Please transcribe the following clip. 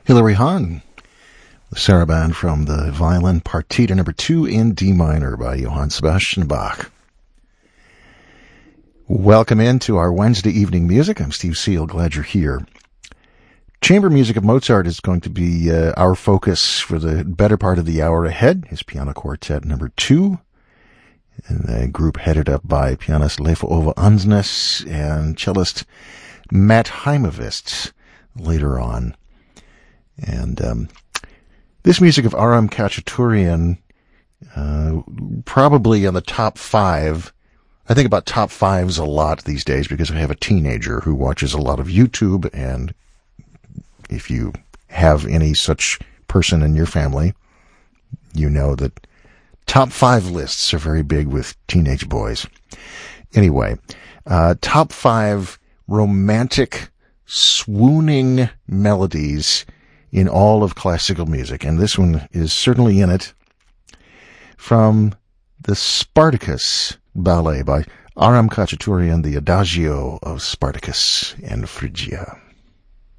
Hilary Hahn, the Saraband from the Violin Partita number 2 in D minor by Johann Sebastian Bach. Welcome into our Wednesday evening music. I'm Steve Seal. Glad you're here. Chamber music of Mozart is going to be our focus for the better part of the hour ahead. His Piano Quartet number 2, and a group headed up by pianist Leif Ove Andsnes and cellist Matt Heimovitz later on. And this music of Aram Khachaturian, probably on the top 5. I think about top 5s a lot these days because I have a teenager who watches a lot of YouTube, and if you have any such person in your family, you know that top 5 lists are very big with teenage boys. Anyway, top 5 romantic, swooning melodies in all of classical music, and this one is certainly in it, from the Spartacus ballet by Aram Khachaturian, the Adagio of Spartacus and Phrygia.